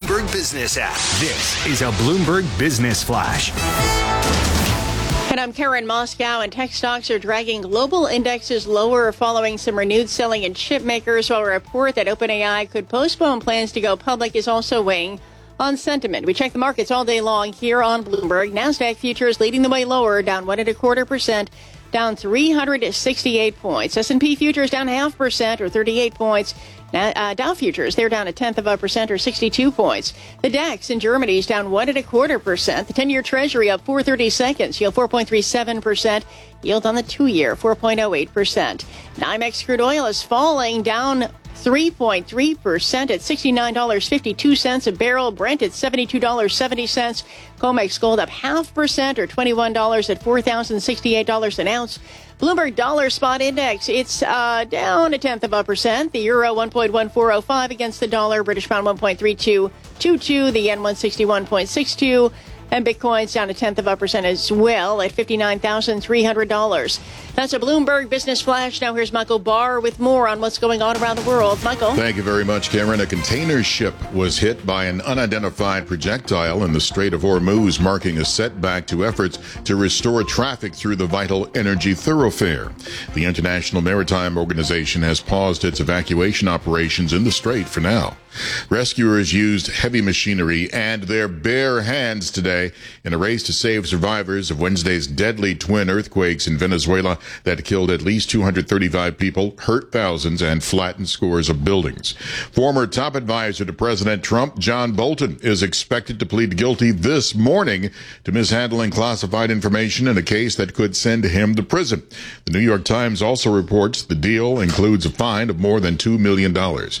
Bloomberg Business app. This is a Bloomberg Business Flash. And I'm Karen Moscow, and tech stocks are dragging global indexes lower following some renewed selling in chip makers, while a report that OpenAI could postpone plans to go public is also weighing on sentiment. We check the markets all day long here on Bloomberg. NASDAQ futures leading the way lower, down 1.25%, down 368 points. S&P futures down 0.5% or 38 points. Dow futures, they're down 0.1% or 62 points. The DAX in Germany is down 1.25%. The 10-year Treasury up 4/32, yield 4.37%. Yield on the 2-year, 4.08%. NYMEX crude oil is falling, down 3.3% at $69.52 a barrel. Brent at $72.70. COMEX gold up 0.5% or $21 at $4,068 an ounce. Bloomberg Dollar Spot Index, it's down 0.1%. The euro 1.1405 against the dollar. British pound 1.3222. The yen 161.62. And Bitcoin's down 0.1% as well at $59,300. That's a Bloomberg Business Flash. Now here's Michael Barr with more on what's going on around the world. Michael. Thank you very much, Cameron. A container ship was hit by an unidentified projectile in the Strait of Hormuz, marking a setback to efforts to restore traffic through the vital energy thoroughfare. The International Maritime Organization has paused its evacuation operations in the strait for now. Rescuers used heavy machinery and their bare hands today in a race to save survivors of Wednesday's deadly twin earthquakes in Venezuela that killed at least 235 people, hurt thousands, and flattened scores of buildings. Former top advisor to President Trump, John Bolton, is expected to plead guilty this morning to mishandling classified information in a case that could send him to prison. The New York Times also reports the deal includes a fine of more than $2 million.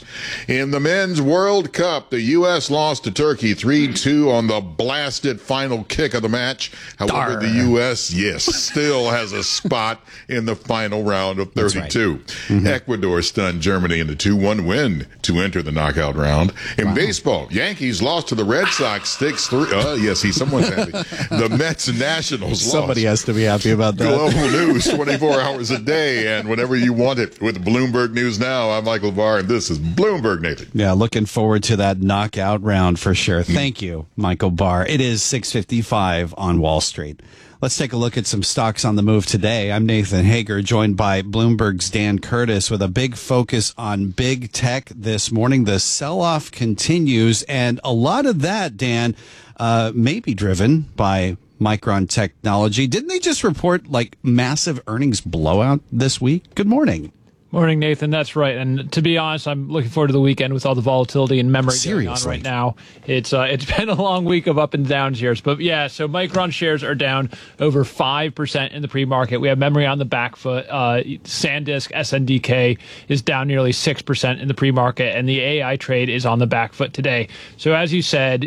In the men's World Cup, the U.S. lost to Turkey 3-2 on the blasted final kick of the match. However, the U.S., still has a spot in the final round of 32. Right. Mm-hmm. Ecuador stunned Germany in a 2-1 win to enter the knockout round. In baseball, Yankees lost to the Red Sox 6-3. Someone's happy. The Mets and Nationals lost. Somebody has to be happy about that. Global news 24 hours a day and whenever you want it with Bloomberg News Now. I'm Michael Barr, and this is Bloomberg, Nathan. Yeah, looking forward to that knockout round for sure. Thank you, Michael Barr. It is 6:55 on Wall Street. Let's take a look at some stocks on the move today. I'm Nathan Hager, joined by Bloomberg's Dan Curtis with a big focus on big tech this morning. The sell-off continues, and a lot of that, Dan, may be driven by Micron Technology. Didn't they just report like massive earnings blowout this week? Good morning. Morning, Nathan. That's right. And to be honest, I'm looking forward to the weekend with all the volatility and memory going on right now. It's been a long week of up and down shares. But yeah, so Micron shares are down over 5% in the pre-market. We have memory on the back foot. SanDisk, SNDK is down nearly 6% in the pre-market. And the AI trade is on the back foot today. So as you said,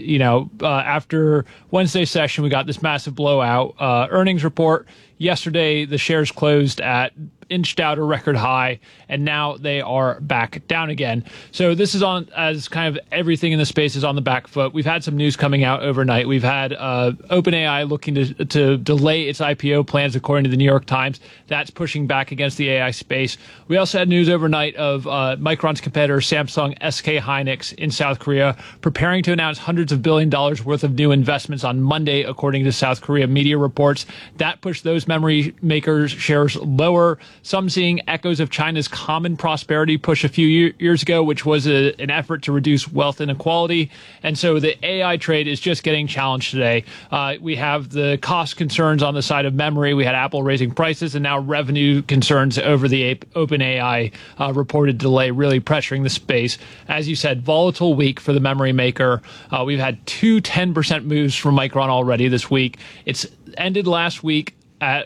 after Wednesday's session, we got this massive blowout earnings report. Yesterday, the shares closed inched out a record high, and now they are back down again. So this is on as kind of everything in the space is on the back foot. We've had some news coming out overnight. We've had OpenAI looking to delay its IPO plans, according to the New York Times. That's pushing back against the AI space. We also had news overnight of Micron's competitor, Samsung SK Hynix in South Korea, preparing to announce hundreds of billion dollars worth of new investments on Monday, according to South Korea media reports. That pushed those memory makers' shares lower. Some seeing echoes of China's Common Prosperity push a few years ago, which was an effort to reduce wealth inequality. And so the AI trade is just getting challenged today. We have the cost concerns on the side of memory. We had Apple raising prices, and now revenue concerns over the OpenAI reported delay really pressuring the space. As you said, volatile week for the memory maker. We've had two 10% moves from Micron already this week. It's ended last week at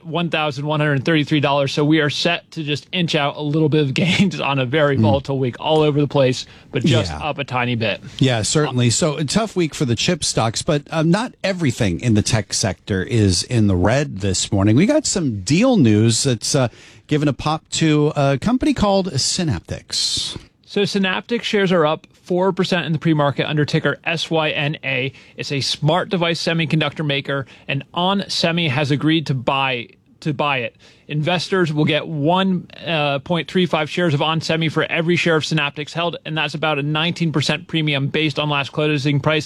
$1,133. So we are set to just inch out a little bit of gains on a very volatile week all over the place, but just up a tiny bit. Yeah, certainly. So a tough week for the chip stocks, but not everything in the tech sector is in the red this morning. We got some deal news that's given a pop to a company called Synaptics. So Synaptics shares are up 4% in the pre-market under ticker SYNA. It's a smart device semiconductor maker, and onsemi has agreed to buy it. Investors will get 1.35 shares of onsemi for every share of Synaptics held, and that's about a 19% premium based on last closing price.